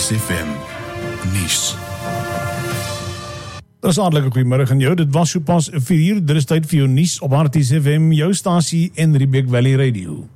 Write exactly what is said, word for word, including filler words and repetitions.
S F M nuus. Dis aardelike goeiemôre aan jou. Dit was sopas vier uur. Dit is tyd vir jou nuus op R T S F M, jou stasie en Riebeek Valley Radio.